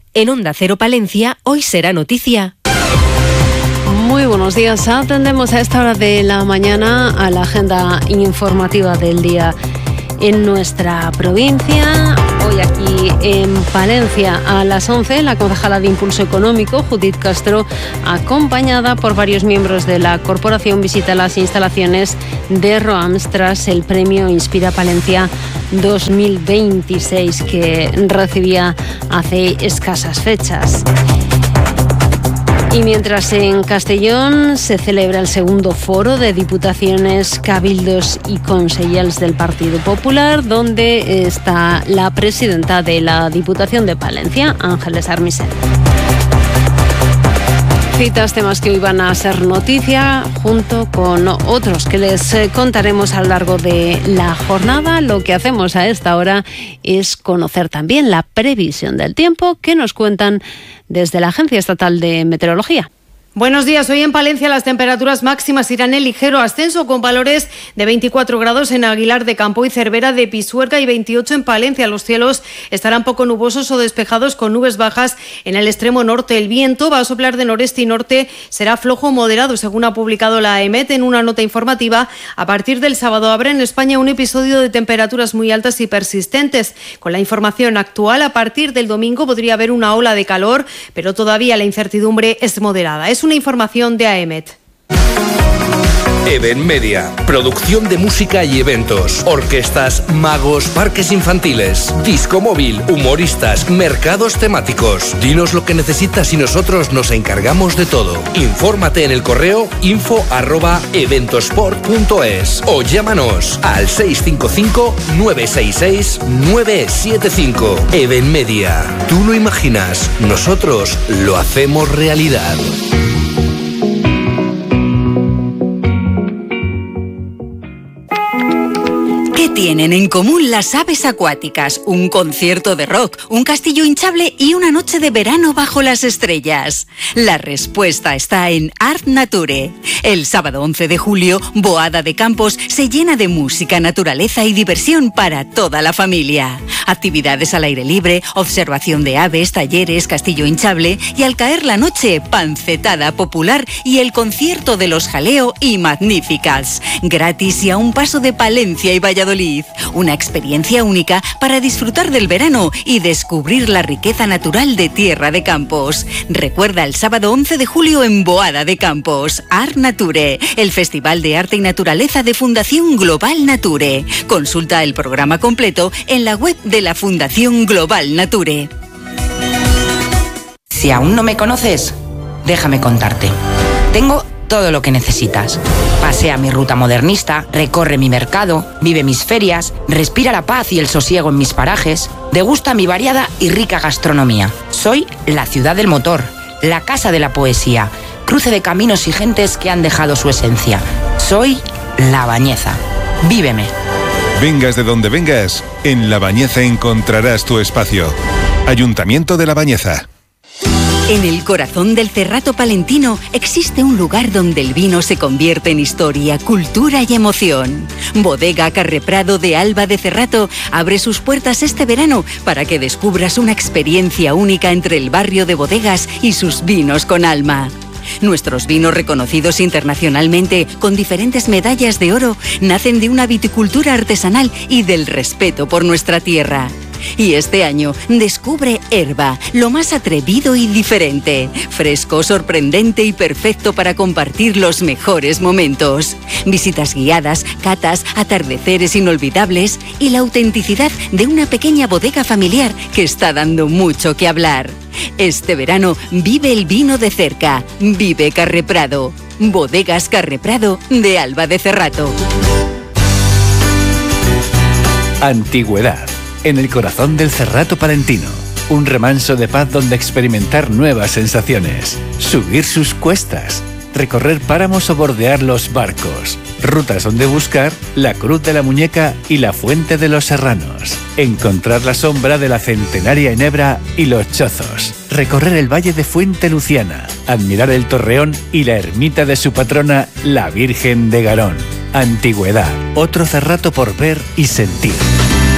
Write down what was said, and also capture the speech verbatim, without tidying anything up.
En Onda Cero Palencia, hoy será noticia. Muy buenos días. Atendemos a esta hora de la mañana a la agenda informativa del día en nuestra provincia. Hoy aquí en Palencia a las once, la concejala de Impulso Económico, Judith Castro, acompañada por varios miembros de la corporación, visita las instalaciones de ROAMS tras el premio Inspira Palencia dos mil veintiséis que recibía hace escasas fechas. Y mientras en Castellón se celebra el segundo foro de diputaciones, cabildos y consellers del Partido Popular, donde está la presidenta de la Diputación de Palencia, Ángeles Armisen. Citas, temas que hoy van a ser noticia, junto con otros que les contaremos a lo largo de la jornada. Lo que hacemos a esta hora es conocer también la previsión del tiempo que nos cuentan desde la Agencia Estatal de Meteorología. Buenos días. Hoy en Palencia las temperaturas máximas irán en ligero ascenso, con valores de veinticuatro grados en Aguilar de Campo y Cervera de Pisuerga y veintiocho en Palencia. Los cielos estarán poco nubosos o despejados con nubes bajas en el extremo norte. El viento va a soplar de noreste y norte, será flojo o moderado, según ha publicado la EMET en una nota informativa. A partir del sábado habrá en España un episodio de temperaturas muy altas y persistentes. Con la información actual, a partir del domingo podría haber una ola de calor, pero todavía la incertidumbre es moderada. Es una información de AEMET. Even Media, producción de música y eventos, orquestas, magos, parques infantiles, disco móvil, humoristas, mercados temáticos. Dinos lo que necesitas y nosotros nos encargamos de todo. Infórmate en el correo info arroba eventosport punto es o llámanos al seis cinco cinco nueve seis seis nueve siete cinco. Even Media, tú lo imaginas, nosotros lo hacemos realidad. ¿Qué tienen en común las aves acuáticas? Un concierto de rock, un castillo hinchable y una noche de verano bajo las estrellas. La respuesta está en Art Nature. El sábado once de julio, Boada de Campos se llena de música, naturaleza y diversión para toda la familia. Actividades al aire libre, observación de aves, talleres, castillo hinchable y al caer la noche, pancetada popular y el concierto de los Jaleo y Magníficas. Gratis y a un paso de Palencia y Valladolid. Una experiencia única para disfrutar del verano y descubrir la riqueza natural de Tierra de Campos. Recuerda el sábado once de julio en Boada de Campos. Art Nature, el Festival de Arte y Naturaleza de Fundación Global Nature. Consulta el programa completo en la web de la Fundación Global Nature. Si aún no me conoces, déjame contarte. Tengo todo lo que necesitas. Pasea mi ruta modernista, recorre mi mercado, vive mis ferias, respira la paz y el sosiego en mis parajes, degusta mi variada y rica gastronomía. Soy la ciudad del motor, la casa de la poesía, cruce de caminos y gentes que han dejado su esencia. Soy La Bañeza. Víveme. Vengas de donde vengas, en La Bañeza encontrarás tu espacio. Ayuntamiento de La Bañeza. En el corazón del Cerrato palentino existe un lugar donde el vino se convierte en historia, cultura y emoción. Bodega Carreprado de Alba de Cerrato abre sus puertas este verano para que descubras una experiencia única entre el barrio de bodegas y sus vinos con alma. Nuestros vinos, reconocidos internacionalmente con diferentes medallas de oro, nacen de una viticultura artesanal y del respeto por nuestra tierra. Y este año descubre Herba, lo más atrevido y diferente, fresco, sorprendente y perfecto para compartir los mejores momentos. Visitas guiadas, catas, atardeceres inolvidables y la autenticidad de una pequeña bodega familiar que está dando mucho que hablar. Este verano vive el vino de cerca. Vive Carreprado. Bodegas Carreprado de Alba de Cerrato. Antigüedad. En el corazón del Cerrato palentino, un remanso de paz donde experimentar nuevas sensaciones, subir sus cuestas, recorrer páramos o bordear los barcos, rutas donde buscar la Cruz de la Muñeca y la Fuente de los Serranos, encontrar la sombra de la centenaria Enebra y los Chozos, recorrer el valle de Fuente Luciana, admirar el Torreón y la ermita de su patrona, la Virgen de Garón. Antigüedad, otro Cerrato por ver y sentir.